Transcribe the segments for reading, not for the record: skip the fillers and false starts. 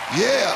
Yeah!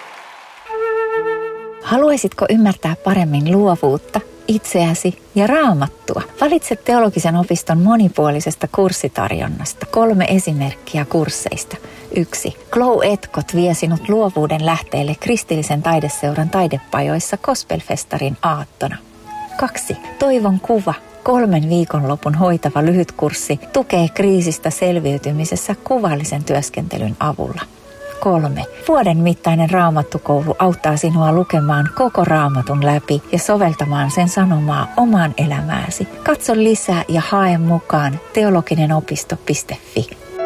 Haluaisitko ymmärtää paremmin luovuutta, itseäsi ja Raamattua? Valitse teologisen opiston monipuolisesta kurssitarjonnasta 3 esimerkkiä kursseista. 1. Glow Etkot vie sinut luovuuden lähteelle kristillisen taideseuran taidepajoissa Gospelfestarin aattona. 2. Toivon kuva. 3 viikonlopun hoitava lyhytkurssi tukee kriisistä selviytymisessä kuvallisen työskentelyn avulla. 3. Vuoden mittainen raamattukoulu auttaa sinua lukemaan koko Raamatun läpi ja soveltamaan sen sanomaa omaan elämääsi. Katso lisää ja hae mukaan teologinenopisto.fi.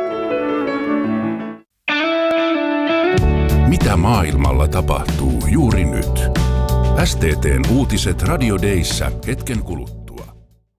Mitä maailmalla tapahtuu juuri nyt? STT:n uutiset Radio Dayssä hetken kuluttua.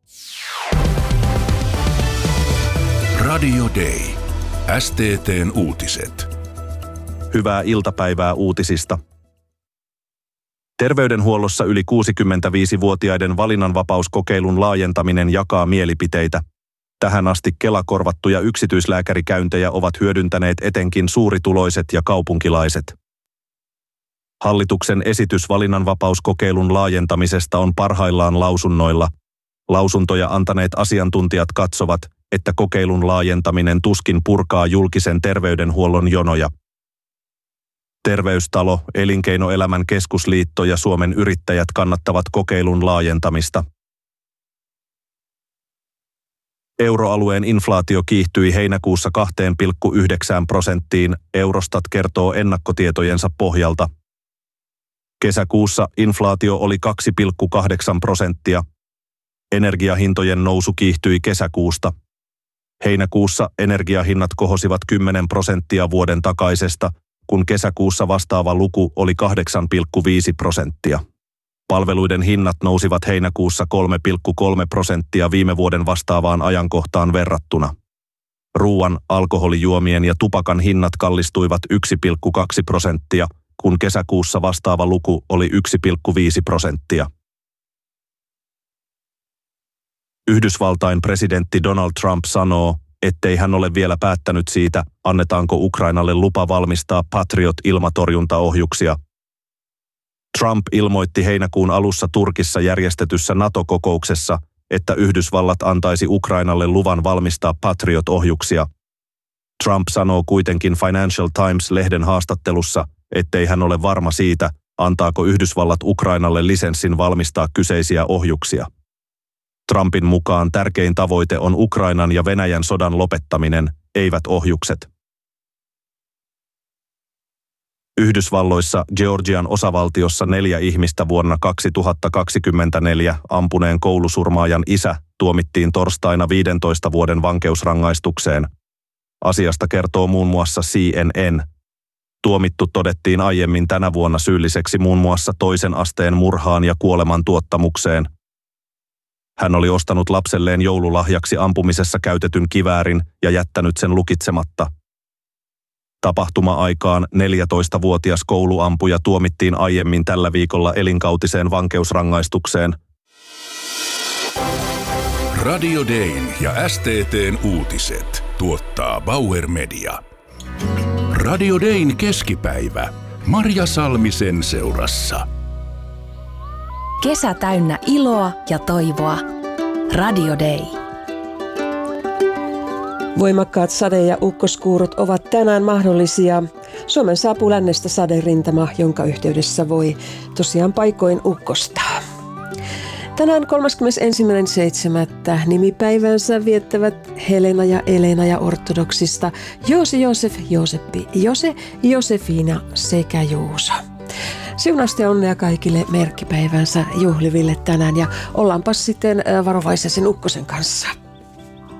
Radio Day. STT:n uutiset. Hyvää iltapäivää uutisista. Terveydenhuollossa yli 65-vuotiaiden valinnanvapauskokeilun laajentaminen jakaa mielipiteitä. Tähän asti Kela-korvattuja yksityislääkärikäyntejä ovat hyödyntäneet etenkin suurituloiset ja kaupunkilaiset. Hallituksen esitys valinnanvapauskokeilun laajentamisesta on parhaillaan lausunnoilla. Lausuntoja antaneet asiantuntijat katsovat, että kokeilun laajentaminen tuskin purkaa julkisen terveydenhuollon jonoja. Terveystalo, Elinkeinoelämän keskusliitto ja Suomen yrittäjät kannattavat kokeilun laajentamista. Euroalueen inflaatio kiihtyi heinäkuussa 2,9%, Eurostat kertoo ennakkotietojensa pohjalta. Kesäkuussa inflaatio oli 2,8%. Energiahintojen nousu kiihtyi kesäkuusta. Heinäkuussa energiahinnat kohosivat 10% vuoden takaisesta, kun kesäkuussa vastaava luku oli 8,5%. Palveluiden hinnat nousivat heinäkuussa 3,3% viime vuoden vastaavaan ajankohtaan verrattuna. Ruuan, alkoholijuomien ja tupakan hinnat kallistuivat 1,2%, kun kesäkuussa vastaava luku oli 1,5%. Yhdysvaltain presidentti Donald Trump sanoo, ettei hän ole vielä päättänyt siitä, annetaanko Ukrainalle lupa valmistaa Patriot-ilmatorjuntaohjuksia. Trump ilmoitti heinäkuun alussa Turkissa järjestetyssä NATO-kokouksessa, että Yhdysvallat antaisi Ukrainalle luvan valmistaa Patriot-ohjuksia. Trump sanoo kuitenkin Financial Times-lehden haastattelussa, ettei hän ole varma siitä, antaako Yhdysvallat Ukrainalle lisenssin valmistaa kyseisiä ohjuksia. Trumpin mukaan tärkein tavoite on Ukrainan ja Venäjän sodan lopettaminen, eivät ohjukset. Yhdysvalloissa Georgian osavaltiossa 4 ihmistä vuonna 2024 ampuneen koulusurmaajan isä tuomittiin torstaina 15 vuoden vankeusrangaistukseen. Asiasta kertoo muun muassa CNN. Tuomittu todettiin aiemmin tänä vuonna syylliseksi muun muassa toisen asteen murhaan ja kuolemantuottamukseen. Hän oli ostanut lapselleen joululahjaksi ampumisessa käytetyn kiväärin ja jättänyt sen lukitsematta. Tapahtuma-aikaan 14-vuotias kouluampuja tuomittiin aiemmin tällä viikolla elinkautiseen vankeusrangaistukseen. Radio Dayn ja STT:n uutiset tuottaa Bauer Media. Radio Dayn keskipäivä Marja Salmisen seurassa. Kesä täynnä iloa ja toivoa. Radio Day. Voimakkaat sade- ja ukkoskuurot ovat tänään mahdollisia. Suomen saapuu lännestä saderintama, jonka yhteydessä voi tosiaan paikoin ukkostaa. Tänään 31.7. nimipäivänsä viettävät Helena ja Elena ja ortodoksista Joosi, Joosef, Jooseppi, Jose, Josefina sekä Juuso. Siunausta ja onnea kaikille merkkipäivänsä juhliville tänään ja ollaanpas sitten varovaisia sen ukkosen kanssa.